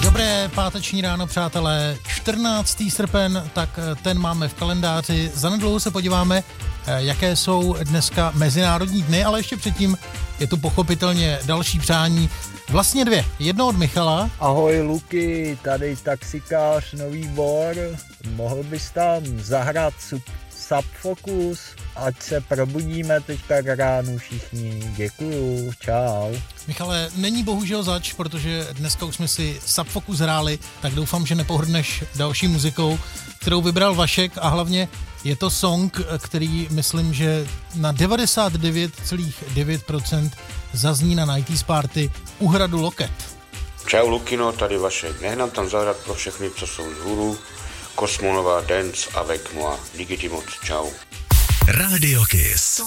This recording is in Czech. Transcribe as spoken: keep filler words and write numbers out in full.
Dobré páteční ráno, přátelé. čtrnáctý srpen, tak ten máme v kalendáři. Zanedlouho se podíváme, jaké jsou dneska mezinárodní dny, ale ještě předtím je tu pochopitelně další přání. Vlastně dvě. Jedno od Michala. Ahoj Luky, tady taxikář Nový Bor. Mohl bys tam zahrát Subfocus, ať se probudíme teďka k ránu všichni. Děkuju, čau. Michale, není bohužel zač, protože dneska už jsme si Subfocus hráli, tak doufám, že nepohrneš další muzikou, kterou vybral Vašek, a hlavně je to song, který myslím, že na devadesát devět celá devět procent zazní na nineties Party u hradu Loket. Čau Lukino, tady Vašek. Nech nám tam zahrát pro všechny, co jsou z hůru. Kosmonová Dance avec moi. Díky ti moc, čau. Radio Kiss.